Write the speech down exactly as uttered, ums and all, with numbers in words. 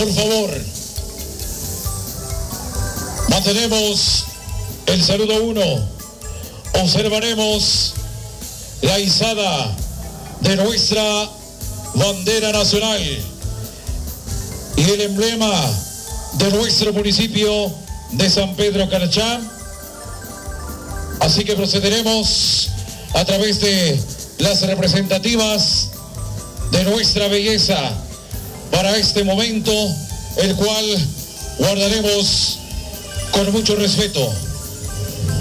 Por favor, mantenemos el saludo uno. Observaremos la izada de nuestra bandera nacional y el emblema de nuestro municipio de San Pedro Carachá. Así que procederemos a través de las representativas de nuestra belleza para este momento, el cual guardaremos con mucho respeto.